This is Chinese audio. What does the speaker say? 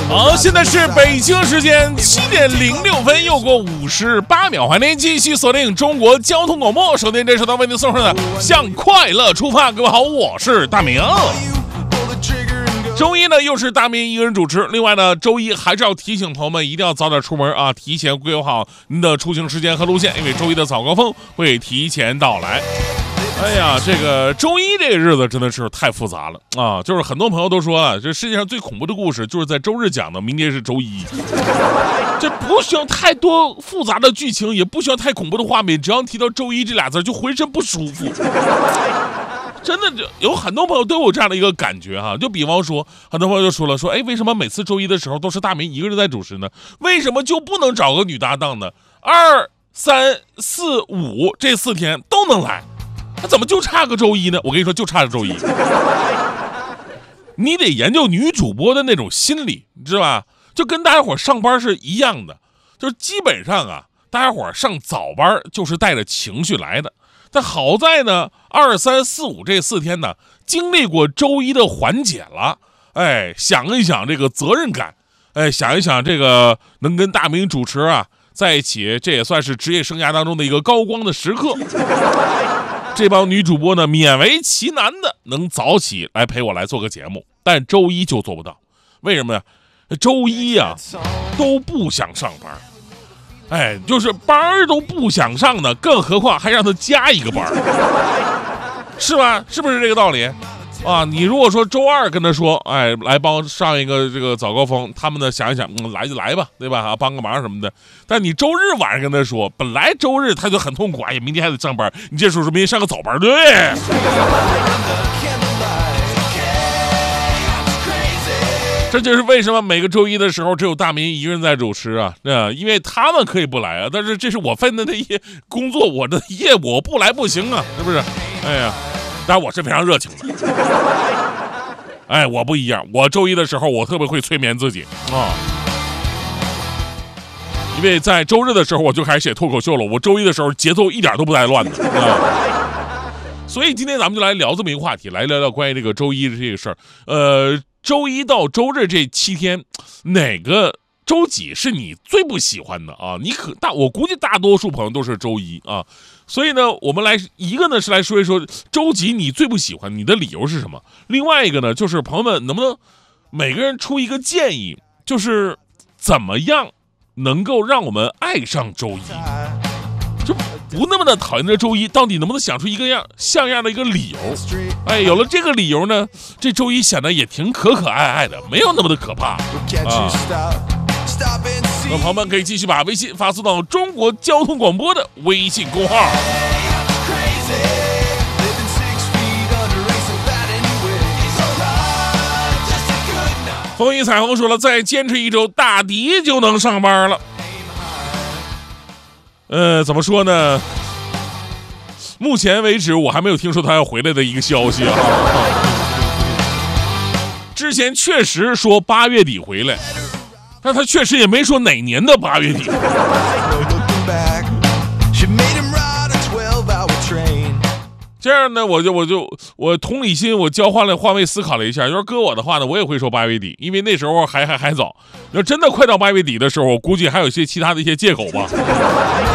好，现在是北京时间7:06，又过58秒，欢迎您继续锁定中国交通广播，收听这时段为您送上的向快乐出发。各位好，我是大明。周一呢，又是大明一个人主持。另外呢，周一还是要提醒朋友们一定要早点出门啊，提前规划好您的出行时间和路线，因为周一的早高峰会提前到来。哎呀，这个周一这个日子真的是太复杂了啊！就是很多朋友都说了，这世界上最恐怖的故事就是在周日讲的，明天是周一。这不需要太多复杂的剧情，也不需要太恐怖的画面，只要提到周一这俩字就浑身不舒服。真的就有很多朋友都有这样的一个感觉哈，就比方说，很多朋友就说了，哎，为什么每次周一的时候都是大明一个人在主持呢？为什么就不能找个女搭档呢？2、3、4、5这4天都能来，那怎么就差个周一呢？我跟你说，就差个周一。你得研究女主播的那种心理，你知道吧？就跟大家伙上班是一样的，就是基本上啊，大家伙上早班就是带着情绪来的。但好在呢，2、3、4、5这4天呢，经历过周一的缓解了，哎，想一想这个责任感，哎，想一想这个能跟大明主持啊在一起，这也算是职业生涯当中的一个高光的时刻。这帮女主播呢，勉为其难的能早起来陪我来做个节目，但周一就做不到，为什么呀？周一啊都不想上班。哎，就是班都不想上的，更何况还让他加一个班，是吧？是不是这个道理啊？你如果说周二跟他说，哎，来帮上一个这个早高峰，他们呢想一想，来就来吧，对吧？啊，帮个忙什么的。但你周日晚上跟他说，本来周日他就很痛苦，哎呀，明天还得上班，你这时候说明天上个早班，对不对？这就是为什么每个周一的时候只有大明一个人在主持啊，因为他们可以不来啊，但是这是我分的那些工作，我的业务我不来不行啊，是不是？哎呀，当然我是非常热情的，哎，我不一样，我周一的时候我特别会催眠自己啊，因为在周日的时候我就开始写脱口秀了，我周一的时候节奏一点都不带乱的啊，所以今天咱们就来聊这么一个话题，来聊聊关于这个周一的这个事儿，周一到周日这7天，哪个周几是你最不喜欢的啊？我估计大多数朋友都是周一啊，所以呢，我们一个呢是来说一说周几你最不喜欢，你的理由是什么？另外一个呢，就是朋友们能不能每个人出一个建议，就是怎么样能够让我们爱上周一？就不那么的讨厌这周一，到底能不能想出一个像样的一个理由？哎，有了这个理由呢，这周一显得也挺可爱爱的，没有那么的可怕啊。那朋友们可以继续把微信发送到中国交通广播的微信公号。风雨彩虹说了，再坚持1周，大迪就能上班了。怎么说呢？目前为止，我还没有听说他要回来的一个消息啊。之前确实说8月底回来，但他确实也没说哪年的8月底。这样呢，我同理心，我换位思考了一下，要是搁我的话呢，我也会说8月底，因为那时候还早。要真的快到8月底的时候，我估计还有一些其他的一些借口吧。